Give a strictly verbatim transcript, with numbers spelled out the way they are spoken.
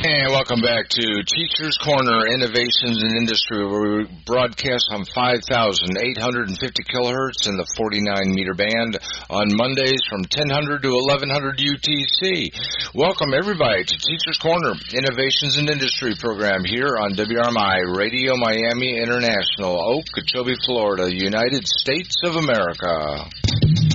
And welcome back to Teachers Corner Innovations in Industry, where we broadcast on five thousand eight hundred fifty kilohertz in the forty-nine meter band on Mondays from ten hundred to eleven hundred U T C. Welcome everybody to Teachers Corner Innovations in Industry program here on W R M I Radio Miami International, Okeechobee, Florida, United States of America.